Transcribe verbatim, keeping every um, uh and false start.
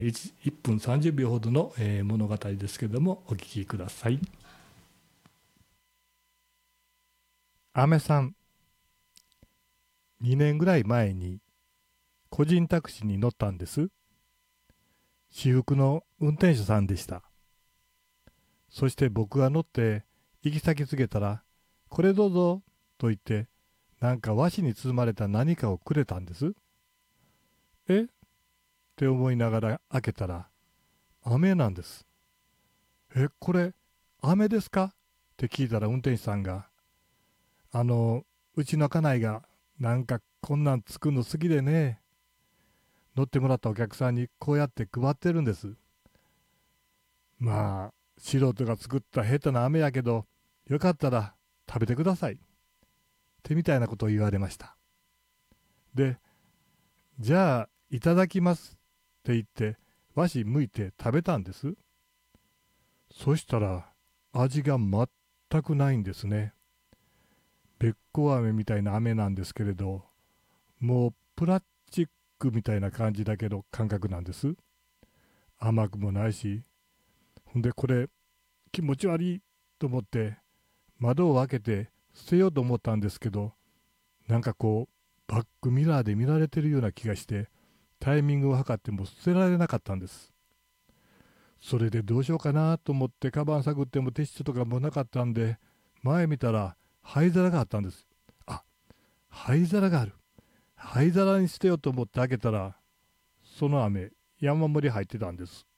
いち, いっぷんさんじゅうびょうほどの、えー物語ですけれども、お聞きください。 アメさん、にねんぐらい前に個人タクシーに乗ったんです。私服の運転手さんでした。そして僕が乗って行き先告げたら、これどうぞと言って、なんか和紙に包まれた何かをくれたんです。えって思いながら開けたら、飴なんです。え、これ、飴ですかって聞いたら運転手さんが、あの、うちの家内がなんかこんなん作るの好きでね、乗ってもらったお客さんにこうやって配ってるんです。まあ、素人が作った下手な飴やけど、よかったら食べてください。ってみたいなことを言われました。で、じゃあ、いただきますって言って、和紙剥いて食べたんです。そしたら、味が全くないんですね。べっこう飴みたいな飴なんですけれど、もうプラスチックみたいな感じだけど感覚なんです。甘くもないし、ほんでこれ気持ち悪いと思って窓を開けて捨てようと思ったんですけど、なんかこうバックミラーで見られてるような気がしてタイミングを測っても捨てられなかったんです。それでどうしようかなと思ってカバン探ってもティッシュとかもなかったんで、前見たら灰皿があったんです。あ、灰皿がある。灰皿に捨てようと思って開けたら、その飴山盛り入ってたんです。